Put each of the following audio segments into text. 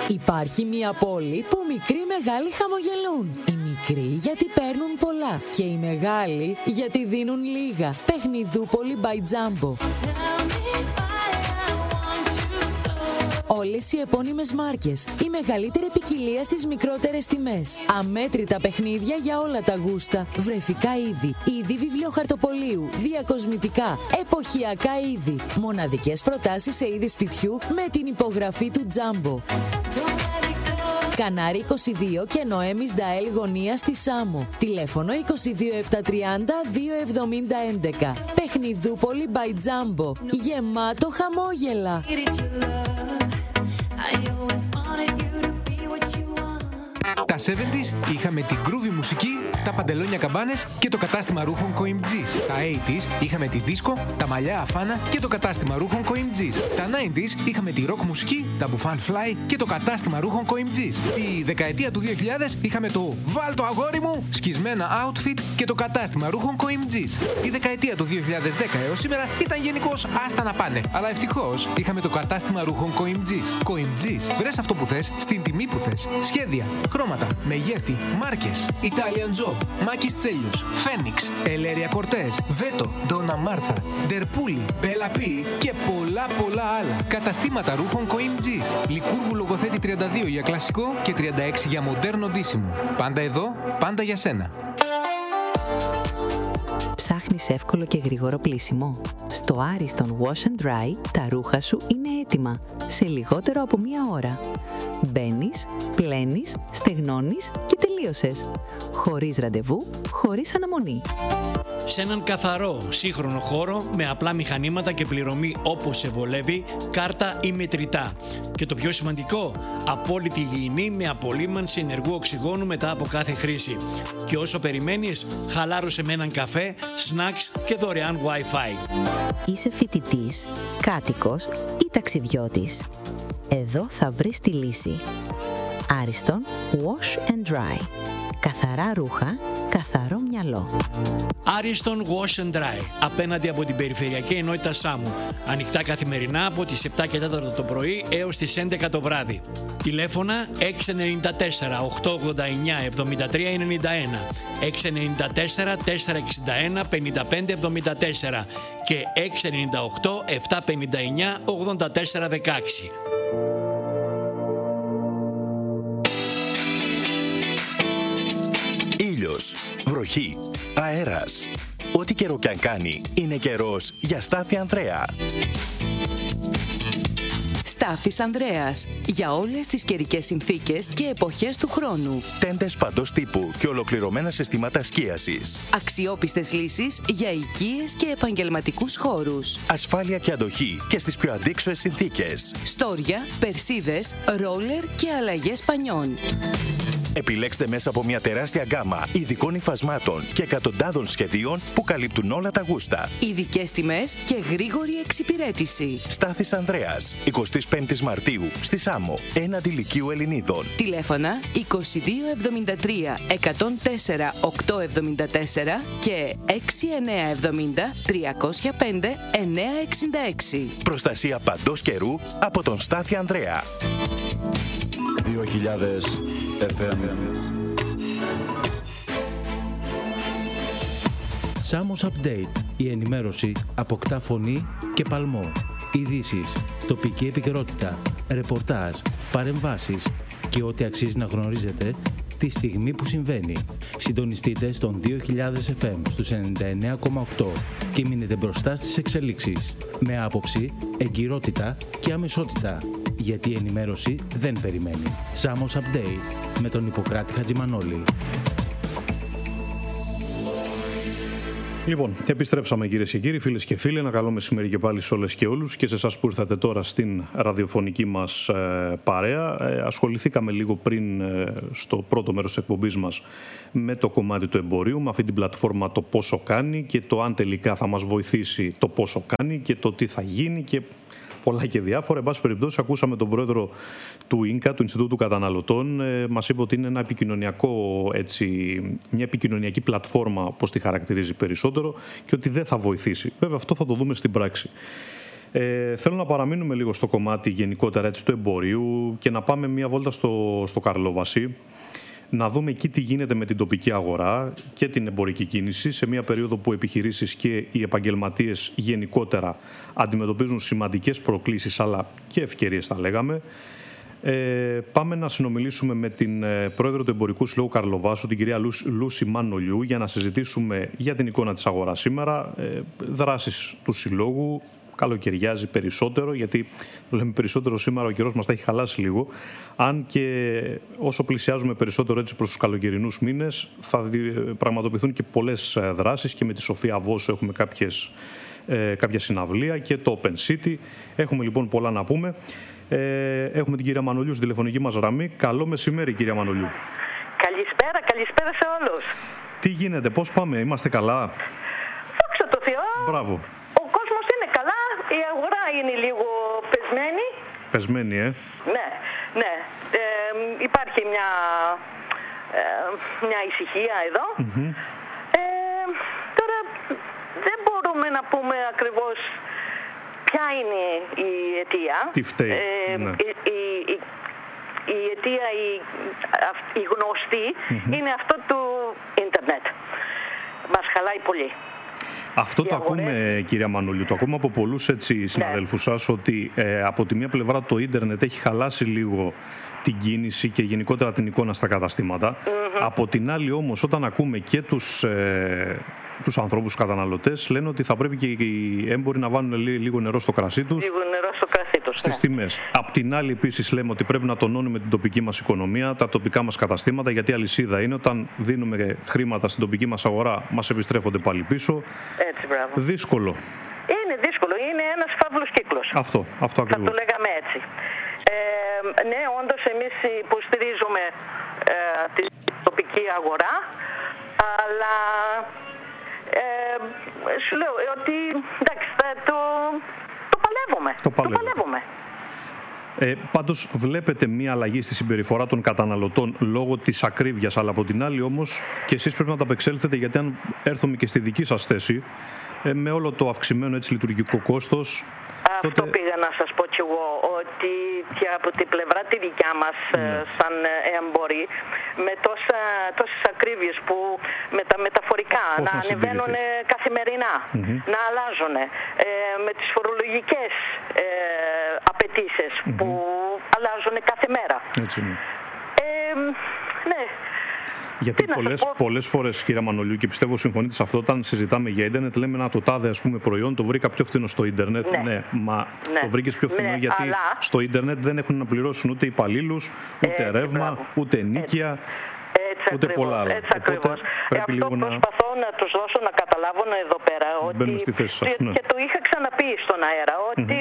Υπάρχει μια πόλη που μικροί μεγάλοι χαμογελούν. Οι μικροί γιατί παίρνουν πολλά και οι μεγάλοι γιατί δίνουν λίγα. Παιχνιδούπολη by Jumbo. Όλες οι επώνυμες μάρκες, η μεγαλύτερη ποικιλία στις μικρότερες τιμές. Αμέτρητα παιχνίδια για όλα τα γούστα. Βρεφικά είδη, είδη βιβλιοχαρτοπολίου, διακοσμητικά, εποχιακά είδη. Μοναδικές προτάσεις σε είδη σπιτιού με την υπογραφή του Jumbo. Κανάρι 22 και Νοέμις Νταέλ γωνία στη Σάμο. Τηλέφωνο 22730 27011. Παιχνιδούπολη by Jumbo. Γεμάτο χαμόγελα. Τα 70's είχαμε την groovy μουσική, τα παντελόνια καμπάνες και το κατάστημα ρούχων Coimgis. Τα 80's είχαμε τη δίσκο, τα μαλλιά αφάνα και το κατάστημα ρούχων Coimgis. Τα 90's είχαμε τη rock μουσική, τα μπουφάν fly και το κατάστημα ρούχων Coimgis. Τη δεκαετία του 2000 είχαμε το «Βάλ το αγόρι μου» σκισμένα outfit και το κατάστημα ρούχων Coimgis. Η δεκαετία του 2010 έως σήμερα ήταν γενικώς άστα να πάνε. Αλλά ευτυχώς είχαμε το κατάστημα ρούχων Coimgis. Coimgis, βρες αυτό που θες, στην τιμή που θες. Σχέδια, χρώματα, μεγέθη, μάρκες, Italian Job, Μάκης Τσέλιος, Φένιξ, Ελέρια Κορτές, Βέτο, Ντόνα Μάρθα, Ντερπούλη, Μπέλα Πι και πολλά άλλα. Καταστήματα ρούχων Coimgis. Λικούργου Λογοθέτη 32 για κλασικό και 36 για μοντέρνο ντύσιμο. Πάντα εδώ, πάντα για σένα. Ψάχνεις εύκολο και γρήγορο πλύσιμο? Στο Ariston Wash and Dry τα ρούχα σου είναι έτοιμα σε λιγότερο από μία ώρα. Μπαίνεις, πλένεις, στεγνώνεις και τελείωσες. Χωρίς ραντεβού, χωρίς αναμονή. Σε έναν καθαρό, σύγχρονο χώρο με απλά μηχανήματα και πληρωμή όπως σε βολεύει, κάρτα ή μετρητά. Και το πιο σημαντικό, απόλυτη υγιεινή με απολύμανση ενεργού οξυγόνου μετά από κάθε χρήση. Και όσο περιμένεις, χαλάρωσε με έναν καφέ, snacks και δωρεάν Wi-Fi. Είσαι φοιτητής, κάτοικος ή ταξιδιώτης? Εδώ θα βρεις τη λύση. Ariston Wash and Dry. Καθαρά ρούχα, καθαρό μυαλό. Ariston Wash and Dry, απέναντι από την περιφερειακή ενότητα Σάμου. Ανοιχτά καθημερινά από τις 7 και 4 το πρωί έως τις 11 το βράδυ. Τηλέφωνα 694 889 7391, 694 461 5574 και 698 759 8416. Ήλιος, βροχή, αέρας. Ό,τι καιρό κι αν κάνει, είναι καιρός για Στάθη Ανδρέα. Στάθης Ανδρέας. Για όλες τις καιρικές συνθήκες και εποχές του χρόνου. Τέντες παντός τύπου και ολοκληρωμένα συστήματα σκίασης. Αξιόπιστες λύσεις για οικίες και επαγγελματικούς χώρους. Ασφάλεια και αντοχή και στις πιο αντίξωες συνθήκες. Στόρια, περσίδες, ρόλερ και αλλαγές πανιών. Επιλέξτε μέσα από μια τεράστια γκάμα ειδικών υφασμάτων και εκατοντάδων σχεδίων που καλύπτουν όλα τα γούστα. Ειδικές τιμές και γρήγορη εξυπηρέτηση. Στάθης Ανδρέας, 25 Μαρτίου, στη Σάμο, έναντι Λυκείου Ελληνίδων. Τηλέφωνα 2273 104 874 και 6970 305 966. Προστασία παντός καιρού από τον Στάθη Ανδρέα. 2000 FM. Σάμος Update. Η ενημέρωση αποκτά φωνή και παλμό. Ειδήσεις, τοπική επικαιρότητα, ρεπορτάζ, παρεμβάσεις και ό,τι αξίζει να γνωρίζετε τη στιγμή που συμβαίνει. Συντονιστείτε στον 2000 FM στους 99,8 και μείνετε μπροστά στις εξελίξεις. Με άποψη, εγκυρότητα και αμεσότητα. Γιατί η ενημέρωση δεν περιμένει. Σάμος Update με τον Ιπποκράτη Χατζημανόλη. Λοιπόν, επιστρέψαμε κυρίες και κύριοι, φίλες και φίλοι. Ένα καλό μεσημέρι και πάλι σε όλες και όλους και σε εσάς που ήρθατε τώρα στην ραδιοφωνική μας παρέα. Ασχοληθήκαμε λίγο πριν στο πρώτο μέρος της εκπομπής μας με το κομμάτι του εμπορίου, με αυτή την πλατφόρμα το πόσο κάνει και το αν τελικά θα μας βοηθήσει το πόσο κάνει και το τι θα γίνει και πολλά και διάφορα. Εν πάση περιπτώσει, ακούσαμε τον πρόεδρο του ΙΝΚΑ, του Ινστιτούτου Καταναλωτών. Μας είπε ότι είναι ένα επικοινωνιακό, μια επικοινωνιακή πλατφόρμα, όπως τη χαρακτηρίζει περισσότερο, και ότι δεν θα βοηθήσει. Βέβαια, αυτό θα το δούμε στην πράξη. Θέλω να παραμείνουμε λίγο στο κομμάτι γενικότερα έτσι, του εμπορίου και να πάμε μια βόλτα στο Καρλόβαση, να δούμε εκεί τι γίνεται με την τοπική αγορά και την εμπορική κίνηση σε μια περίοδο που επιχειρήσεις και οι επαγγελματίες γενικότερα αντιμετωπίζουν σημαντικές προκλήσεις αλλά και ευκαιρίες θα λέγαμε. Πάμε να συνομιλήσουμε με την πρόεδρο του Εμπορικού Συλλόγου Καρλοβάσου, την κυρία Λούση Μανολιού, για να συζητήσουμε για την εικόνα της αγοράς σήμερα, δράσεις του Συλλόγου. Καλοκαιριάζει περισσότερο, γιατί το λέμε περισσότερο σήμερα, ο καιρός μας τα έχει χαλάσει λίγο. Αν και όσο πλησιάζουμε περισσότερο έτσι προς τους καλοκαιρινούς μήνες, θα πραγματοποιηθούν και πολλές δράσεις και με τη Σοφία Βόσο έχουμε κάποια συναυλία και το Open City. Έχουμε λοιπόν πολλά να πούμε. Έχουμε την κυρία Μανολιού στη τηλεφωνική μας γραμμή. Καλό μεσημέρι, κυρία Μανολιού. Καλησπέρα σε όλους. Τι γίνεται, πώς πάμε, είμαστε καλά? Δόξα τω Θεώ. Μπράβο. Ο κόσμος είναι καλά, η αγορά είναι λίγο πεσμένη. Πεσμένη, Ναι. Υπάρχει μια ησυχία εδώ. Τώρα δεν μπορούμε να πούμε ακριβώς ποια είναι η αιτία. Τι φταίει, ναι. Η αιτία, η γνωστή, είναι αυτό του ίντερνετ. Μας χαλάει πολύ. Αυτό το ακούμε, κυρία Μανολιού, το ακούμε από πολλούς συναδέλφους σας, ότι από τη μία πλευρά το ίντερνετ έχει χαλάσει λίγο την κίνηση και γενικότερα την εικόνα στα καταστήματα. Από την άλλη όμως, όταν ακούμε και τους ανθρώπους καταναλωτές, λένε ότι θα πρέπει και οι έμποροι να βάλουν λίγο νερό στο κρασί τους. Στις τιμές. Απ' την άλλη, επίσης, λέμε ότι πρέπει να τονώνουμε την τοπική μας οικονομία, τα τοπικά μας καταστήματα, γιατί αλυσίδα είναι όταν δίνουμε χρήματα στην τοπική μας αγορά, μας επιστρέφονται πάλι πίσω. Έτσι, μπράβο. Δύσκολο. Είναι δύσκολο. Είναι ένας φαύλος κύκλος. Αυτό ακριβώς. Θα το λέγαμε έτσι. Ναι, όντως εμείς υποστηρίζουμε την τοπική αγορά, αλλά σου λέω ότι εντάξει, το παλεύουμε. Πάντως βλέπετε μία αλλαγή στη συμπεριφορά των καταναλωτών λόγω της ακρίβειας, αλλά από την άλλη όμως και εσείς πρέπει να τα απεξέλθετε, γιατί αν έρθουμε και στη δική σας θέση με όλο το αυξημένο έτσι λειτουργικό κόστος. Αυτό πήγα να σας πω κι εγώ, ότι και από την πλευρά τη δικιά μας σαν έμποροι, με τόσες ακρίβειες που με τα μεταφορικά να ανεβαίνουν καθημερινά, να αλλάζουν, με τις φορολογικές απαιτήσεις που αλλάζουν κάθε μέρα. Έτσι είναι. Ναι. Γιατί πολλές φορές, κύριε Μανολιού, και πιστεύω συμφωνείτε σε αυτό, όταν συζητάμε για ίντερνετ, λέμε να το τάδε προϊόν το βρήκα πιο φθηνό στο ίντερνετ. Το βρήκες πιο φθηνό γιατί στο ίντερνετ δεν έχουν να πληρώσουν ούτε υπαλλήλους, ούτε ρεύμα, ούτε νίκια, ούτε πολλά άλλα. Έτσι ακριβώς. Αυτό προσπαθώ να τους δώσω να καταλάβουν εδώ πέρα. Μπαίνουν στη θέση σας. Και το είχα ξαναπεί στον αέρα, ότι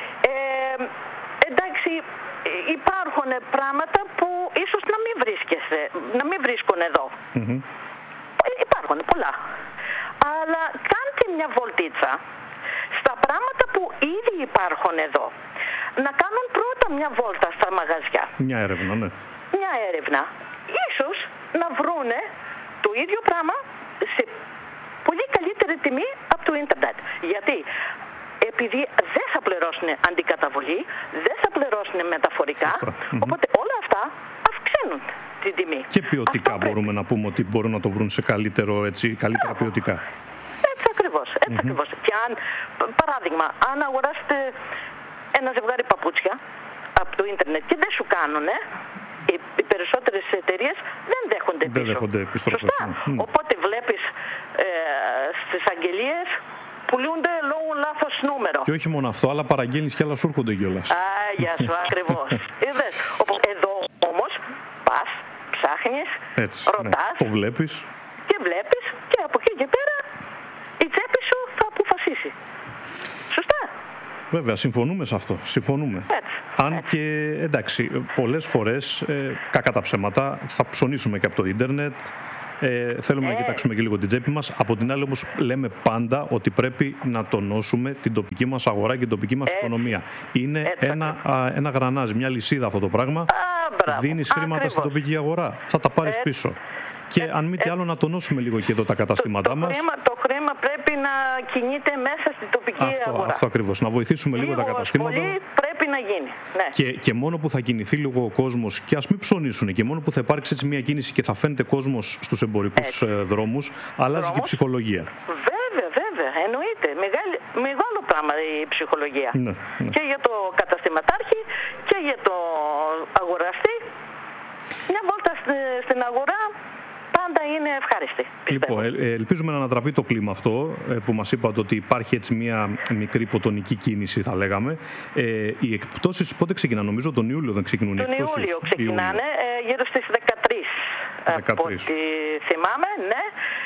εντάξει, υπάρχουν πράγματα που ίσως να μην βρίσκουν εδώ. Υπάρχουν πολλά. Αλλά κάντε μια βολτίτσα στα πράγματα που ήδη υπάρχουν εδώ. Να κάνουν πρώτα μια βόλτα στα μαγαζιά. Μια έρευνα, ναι. Μια έρευνα. Ίσως να βρούνε το ίδιο πράγμα σε πολύ καλύτερη τιμή από το ίντερνετ. Γιατί επειδή δεν θα πληρώσουν αντικαταβολή, δεν θα πληρώσουν μεταφορικά, οπότε όλα αυτά αυξάνουν την τιμή. Και ποιοτικά μπορούμε να πούμε ότι μπορούν να το βρουν σε καλύτερα ποιοτικά. Έτσι ακριβώς. Και παράδειγμα, αν αγοράσετε ένα ζευγάρι παπούτσια από το ίντερνετ και δεν σου κάνουνε, οι περισσότερες εταιρείες δεν δέχονται πίσω. Σωστά. Οπότε βλέπεις στις αγγελίες πουλούνται λόγω λάθος νούμερο. Και όχι μόνο αυτό, αλλά παραγγέλνεις και άλλα σου έρχονται κιόλας. Γεια σου, ακριβώς. Εδώ όμως πας, ψάχνεις, ρωτάς, το βλέπεις. Και βλέπεις και από εκεί και πέρα η τσέπη σου θα αποφασίσει. Σωστά. Βέβαια, συμφωνούμε σε αυτό. Συμφωνούμε. Αν και εντάξει, πολλές φορές, κακά τα ψέματα, θα ψωνίσουμε και από το ίντερνετ. Θέλουμε να κοιτάξουμε και λίγο την τσέπη μας. Από την άλλη όμως λέμε πάντα ότι πρέπει να τονώσουμε την τοπική μας αγορά και την τοπική μας οικονομία. Είναι ένα γρανάζ, μια λυσίδα αυτό το πράγμα. Δίνεις χρήματα στην τοπική αγορά, θα τα πάρεις πίσω. Και αν μη τι άλλο να τονώσουμε λίγο και εδώ τα καταστήματά μας. Το χρήμα πρέπει να κινείται μέσα στην τοπική αγορά. Αυτό ακριβώς. Να βοηθήσουμε λίγο τα καταστήματα. Πολύ πρέπει να γίνει. Ναι. Και μόνο που θα κινηθεί λίγο ο κόσμος, και ας μην ψωνίσουν, και μόνο που θα υπάρξει έτσι μια κίνηση και θα φαίνεται κόσμος στους εμπορικούς δρόμους, αλλάζει και η ψυχολογία. Βέβαια. Εννοείται. Μεγάλο πράγμα η ψυχολογία. Ναι. Και για το καταστηματάρχη και για το αγοραστή. Μια βόλτα στην αγορά πάντα είναι ευχάριστη. Λοιπόν, ελπίζουμε να ανατραπεί το κλίμα αυτό που μας είπατε, ότι υπάρχει έτσι μια μικρή υποτονική κίνηση, θα λέγαμε. Οι εκπτώσεις πότε ξεκινάνε? Νομίζω τον Ιούλιο δεν ξεκινούν οι εκπτώσεις. Τον Ιούλιο ξεκινάνε, γύρω στις 13. Από ό,τι θυμάμαι, ναι.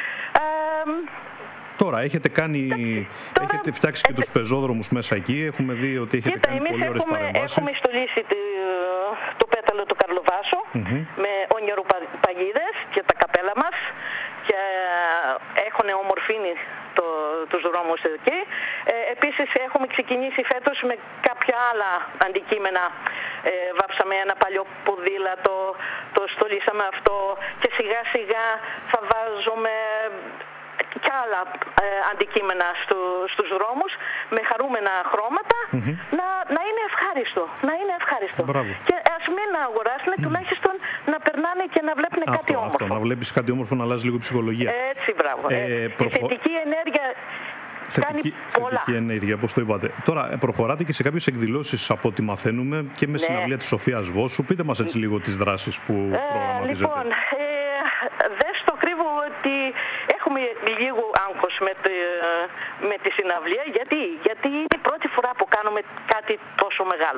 Τώρα έχετε φτιάξει και τους πεζόδρομους μέσα εκεί. Έχουμε δει ότι έχετε κάνει πολύ ωραίες παρεμβάσεις. Έχουμε στολίσει το πέταλο του Καρλοβάσου με ονειροπαγίδες και τα καπέλα μας και έχουν ομορφύνει τους δρόμους εκεί. Επίσης έχουμε ξεκινήσει φέτος με κάποια άλλα αντικείμενα. Βάψαμε ένα παλιό ποδήλατο, το στολίσαμε αυτό και σιγά σιγά θα βάζουμε και άλλα αντικείμενα στους δρόμους με χαρούμενα χρώματα, να είναι ευχάριστο. Μπράβο. Και ας μην αγοράσουν, τουλάχιστον να περνάνε και να βλέπουν κάτι όμορφο. Αυτό, να βλέπεις κάτι όμορφο, να αλλάζει λίγο η ψυχολογία. Έτσι, μπράβο. Η θετική ενέργεια κάνει πολλά. Θετική ενέργεια, όπως το είπατε. Τώρα προχωράτε και σε κάποιες εκδηλώσεις από ό,τι μαθαίνουμε και με συναυλία της Σοφίας Βόσου. Πείτε μας έτσι λίγο τις δράσεις που προγραμματίζετε. Λοιπόν, δεν στο κρύβω ότι έχουμε λίγο άγχος με τη συναυλία. Γιατί είναι η πρώτη φορά που κάνουμε κάτι τόσο μεγάλο.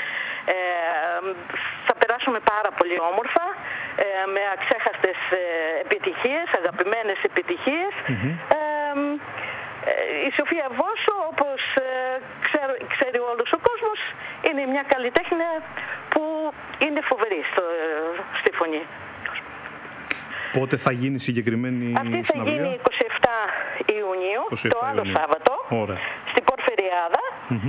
Θα περάσουμε πάρα πολύ όμορφα, με αξέχαστες επιτυχίες, αγαπημένες επιτυχίες. Η Σοφία Βόσου, όπως ξέρει όλος ο κόσμος, είναι μια καλλιτέχνη που είναι φοβερή στη φωνή. Πότε θα γίνει συγκεκριμένη συναυλία? Αυτή θα γίνει 27 Ιουνίου, το άλλο Ιουνίου. Σάββατο, στην Πορφυριάδα.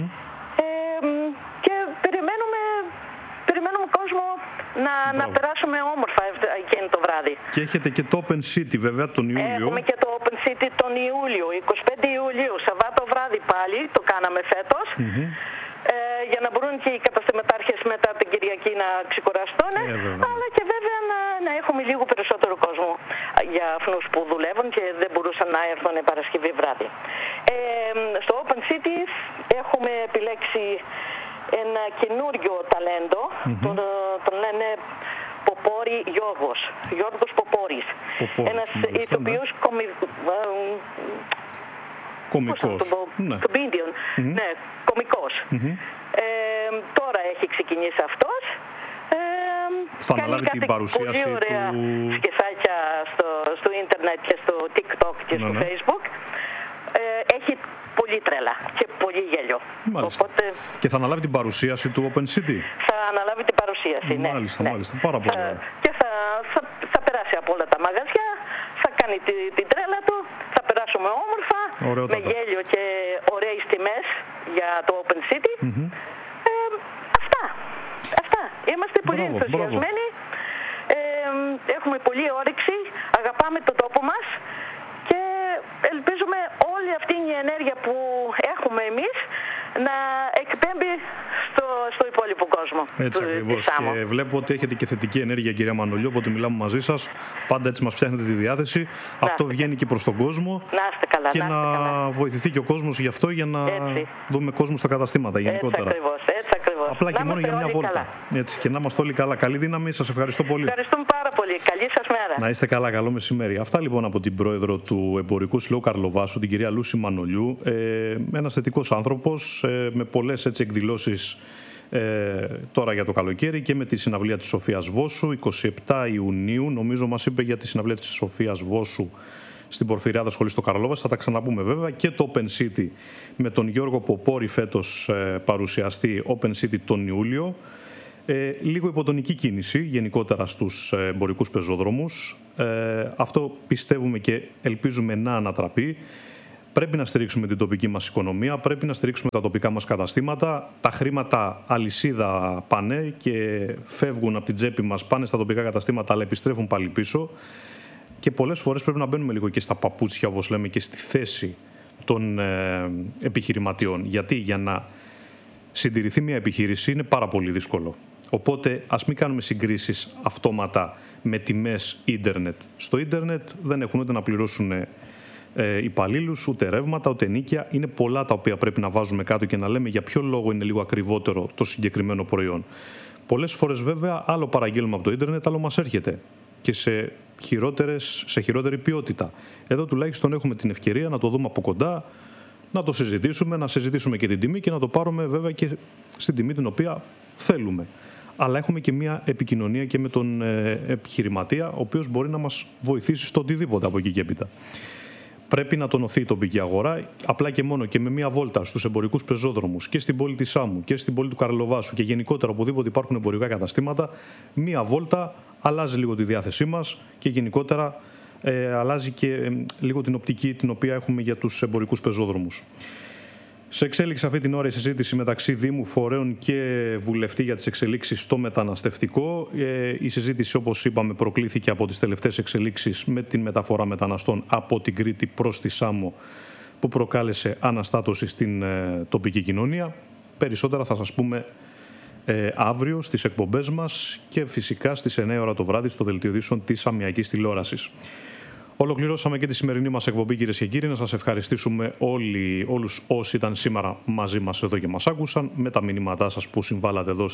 Και περιμένουμε κόσμο να περάσουμε όμορφα εκείνο το βράδυ. Και έχετε και το Open City βέβαια τον Ιούλιο. Έχουμε και το Open City τον Ιούλιο, 25 Ιουλίου, Σαββάτο βράδυ πάλι, το κάναμε φέτος. Για να μπορούν και οι καταστηματάρχες μετά την Κυριακή να ξεκουραστούν, αλλά και βέβαια να έχουμε λίγο περισσότερο κόσμο για αυτούς που δουλεύουν και δεν μπορούσαν να έρθουν Παρασκευή βράδυ. Στο Open City έχουμε επιλέξει ένα καινούριο ταλέντο, τον λένε Ποπόρη Γιώργος Ποπόρης. Ένας ηθοποιός κωμικός. Ναι, κωμικός. Τώρα έχει ξεκινήσει αυτός. Θα αναλάβει την παρουσίαση πολύ ωραία σκεσάκια στο ίντερνετ και στο TikTok και στο Facebook. Έχει πολύ τρέλα και πολύ γέλιο. Οπότε... Και θα αναλάβει την παρουσίαση του Open City. Θα αναλάβει την παρουσίαση, ναι. Μάλιστα. Πάρα πολύ ωραία. Και θα περάσει από όλα τα μαγαζιά, θα κάνει την τρέλα του, θα περάσουμε όμορφα, με γέλιο και ωραίες τιμές για το Open City. Αυτά. Είμαστε πολύ ενθουσιασμένοι. Έχουμε πολύ όρεξη, αγαπάμε τον τόπο μας και ελπίζουμε όλη αυτή η ενέργεια που έχουμε εμείς να εκπέμπει στο υπόλοιπο κόσμο. Έτσι ακριβώς. Και βλέπω ότι έχετε και θετική ενέργεια, κυρία Μανολιού, όποτε μιλάμε μαζί σας. Πάντα έτσι μας φτιάχνετε τη διάθεση. Αυτό βγαίνει και προς τον κόσμο. Να είστε καλά. Και να βοηθηθεί και ο κόσμος γι' αυτό, για να δούμε κόσμο στα καταστήματα γενικότερα. Έτσι ακριβώς. Απλά και μόνο για μια βόλτα. Έτσι, και να είμαστε όλοι καλά. Καλή δύναμη. Σας ευχαριστώ πολύ. Ευχαριστούμε πάρα πολύ. Καλή σας μέρα. Να είστε καλά. Καλό μεσημέρι. Αυτά λοιπόν από την πρόεδρο του Εμπορικού Συλλόγου Καρλοβάσου, την κυρία Λούση Μανολιού. Ένας θετικός άνθρωπος με πολλές εκδηλώσεις τώρα για το καλοκαίρι και με τη συναυλία της Σοφίας Βόσου. 27 Ιουνίου, νομίζω μας είπε για τη συναυλία της Σοφίας Βόσου στην Πορφυριάδα Σχολή στο Καρλόβας. Θα τα ξαναπούμε βέβαια. Και το Open City με τον Γιώργο Ποπόρη φέτος παρουσιαστή, Open City τον Ιούλιο. Λίγο υποτονική κίνηση γενικότερα στους εμπορικούς πεζόδρομους. Αυτό πιστεύουμε και ελπίζουμε να ανατραπεί. Πρέπει να στηρίξουμε την τοπική μας οικονομία, πρέπει να στηρίξουμε τα τοπικά μας καταστήματα. Τα χρήματα αλυσίδα πάνε και φεύγουν από την τσέπη μας, πάνε στα τοπικά καταστήματα, αλλά επιστρέφουν πάλι πίσω. Και πολλές φορές πρέπει να μπαίνουμε λίγο και στα παπούτσια, όπως λέμε, και στη θέση των επιχειρηματιών. Γιατί για να συντηρηθεί μια επιχείρηση είναι πάρα πολύ δύσκολο. Οπότε ας μην κάνουμε συγκρίσεις αυτόματα με τιμές ίντερνετ. Στο ίντερνετ δεν έχουν ούτε να πληρώσουν υπαλλήλους, ούτε ρεύματα, ούτε νίκια. Είναι πολλά τα οποία πρέπει να βάζουμε κάτω και να λέμε για ποιο λόγο είναι λίγο ακριβότερο το συγκεκριμένο προϊόν. Πολλές φορές βέβαια άλλο παραγγέλνουμε από το ίντερνετ, άλλο μας έρχεται και σε χειρότερη ποιότητα. Εδώ τουλάχιστον έχουμε την ευκαιρία να το δούμε από κοντά, να το συζητήσουμε, να συζητήσουμε και την τιμή και να το πάρουμε βέβαια και στην τιμή την οποία θέλουμε. Αλλά έχουμε και μια επικοινωνία και με τον επιχειρηματία, ο οποίος μπορεί να μας βοηθήσει στο οτιδήποτε από εκεί και έπειτα. Πρέπει να τονωθεί η τοπική αγορά, απλά και μόνο και με μια βόλτα στους εμπορικούς πεζόδρομους και στην πόλη της Σάμου και στην πόλη του Καρλοβάσου και γενικότερα οπουδήποτε υπάρχουν εμπορικά καταστήματα, μια βόλτα αλλάζει λίγο τη διάθεσή μας και γενικότερα αλλάζει και λίγο την οπτική την οποία έχουμε για τους εμπορικούς πεζόδρομους. Σε εξέλιξη αυτή την ώρα η συζήτηση μεταξύ Δήμου, φορέων και βουλευτή για τις εξελίξεις στο μεταναστευτικό. Η συζήτηση, όπως είπαμε, προκλήθηκε από τις τελευταίες εξελίξεις με την μεταφορά μεταναστών από την Κρήτη προς τη Σάμο, που προκάλεσε αναστάτωση στην τοπική κοινωνία. Περισσότερα θα σας πούμε αύριο στις εκπομπές μας και φυσικά στις 9 ώρα το βράδυ στο Δελτίο Ειδήσεων της Σαμιακής Τηλεόρασης. Ολοκληρώσαμε και τη σημερινή μας εκπομπή, κυρίες και κύριοι. Να σας ευχαριστήσουμε όλους όσοι ήταν σήμερα μαζί μας εδώ και μας άκουσαν, με τα μηνύματά σας που συμβάλλατε εδώ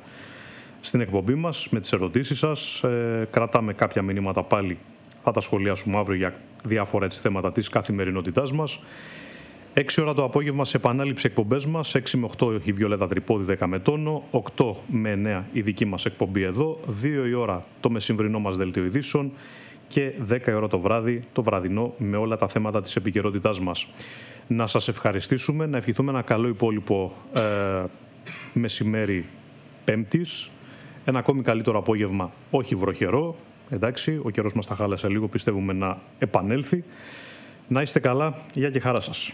στην εκπομπή μας, με τις ερωτήσεις σας. Κρατάμε κάποια μηνύματα πάλι, θα τα σχολιάσουμε αύριο για διάφορα θέματα της καθημερινότητάς μας. 6 ώρα το απόγευμα σε επανάληψη εκπομπές μας, 6 με 8 η Βιολέτα Τρυπόδη 10 με τόνο, 8 με 9 η δική μας εκπομπή εδώ, 2 η ώρα το μεσημβρινό μας Δελτίο Ειδήσεων και 10 η ώρα το βράδυ, το βραδινό, με όλα τα θέματα της επικαιρότητάς μας. Να σας ευχαριστήσουμε, να ευχηθούμε ένα καλό υπόλοιπο μεσημέρι Πέμπτης, ένα ακόμη καλύτερο απόγευμα, όχι βροχερό, εντάξει, ο καιρός μας τα χάλασε λίγο, πιστεύουμε να επανέλθει. Να είστε καλά, γεια και χαρά σας.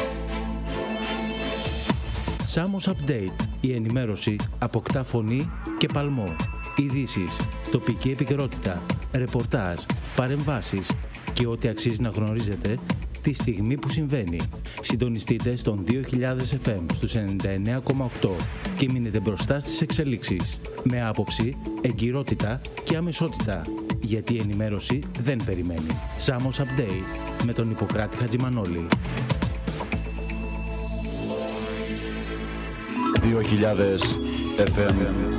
Samos Update. Η ενημέρωση αποκτά φωνή και παλμό. Ειδήσεις, τοπική επικαιρότητα, ρεπορτάζ, παρεμβάσεις και ό,τι αξίζει να γνωρίζετε τη στιγμή που συμβαίνει. Συντονιστείτε στον 2000 FM στους 99,8 και μείνετε μπροστά στις εξελίξεις. Με άποψη, εγκυρότητα και αμεσότητα. Γιατί η ενημέρωση δεν περιμένει. Samos Update με τον Ιπποκράτη Χατζημανόλη. 2000 FM.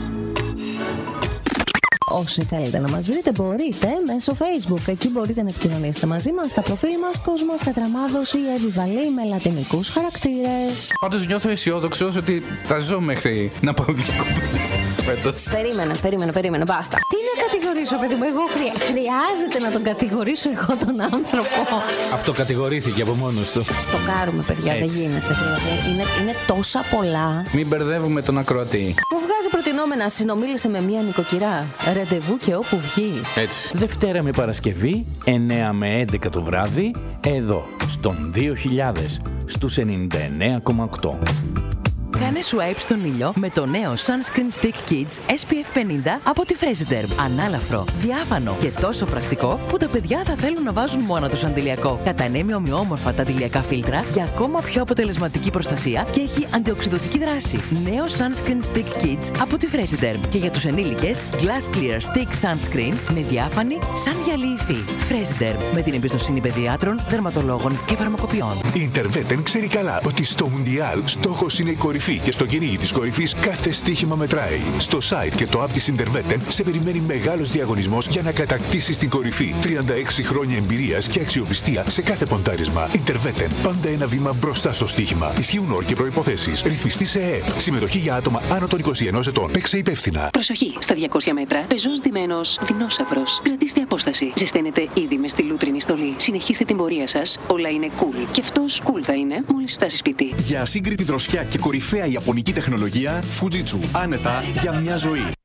Όσοι θέλετε να μας βρείτε μπορείτε μέσω Facebook. Εκεί μπορείτε να επικοινωνήσετε μαζί μας στα προφίλ μας Κόσμος Κατραμάδος ή Εβιβαλή με λατινικούς χαρακτήρες. Πάντως νιώθω αισιόδοξος ότι θα ζω μέχρι να πάω διακοπές φέτος. Περίμενε, μπάστα. Τι να κατηγορήσω, παιδί μου, εγώ χρειάζεται να τον κατηγορήσω εγώ τον άνθρωπο. Αυτό κατηγορήθηκε από μόνος του. Στο κάρουμε, παιδιά, δεν γίνεται. Είναι τόσα πολλά. Μην μπερδεύουμε τον ακροατή. Μου βγάζει προτινόμενα, συνομίλησε με μία νοικοκυρά. Ραντεβού και όπου βγει. Έτσι. Δευτέρα με Παρασκευή, 9 με 11 το βράδυ, εδώ, στον 2000, στους 99,8. Κάνε swipe στον ήλιο με το νέο Sunscreen Stick Kids SPF 50 από τη Fresiderm. Ανάλαφρο, διάφανο και τόσο πρακτικό που τα παιδιά θα θέλουν να βάζουν μόνα τους αντιλιακό. Κατανέμει ομοιόμορφα τα αντιλιακά φίλτρα για ακόμα πιο αποτελεσματική προστασία και έχει αντιοξυδωτική δράση. Νέο Sunscreen Stick Kids από τη Fresiderm. Και για τους ενήλικες, Glass Clear Stick Sunscreen με διάφανη σαν γυαλί υφή. Fresiderm, με την εμπιστοσύνη παιδιάτρων, δερματολόγων και φαρμακοποιών. Η Interveten ξέρει καλά ότι στο Μουντιάλ στόχος είναι η κορυφή και στο κυνήγι της κορυφής κάθε στοίχημα μετράει. Στο site και το app της Interveten σε περιμένει μεγάλος διαγωνισμός για να κατακτήσεις την κορυφή. 36 χρόνια εμπειρίας και αξιοπιστία σε κάθε ποντάρισμα. Interveten, πάντα ένα βήμα μπροστά στο στοίχημα. Ισχύουν όροι και προϋποθέσεις. Ρυθμιστή σε ΕΕΠ. Συμμετοχή για άτομα άνω των 21 ετών. Παίξε υπεύθυνα. Προσοχή, στα 200 μέτρα. Πεζός ντυμένος δεινόσαυρος. Κρατήστε απόσταση. Ζεσταίνετε ήδη με στη λούτρινη στολή. Συνεχίστε την πορεία σας. Όλα είναι cool. Και αυτός cool θα είναι μόλις φτάσει σπίτι. Για ασύγκριτη δροσιά και κορυφαία ιαπωνική τεχνολογία, Fujitsu. Άνετα για μια ζωή.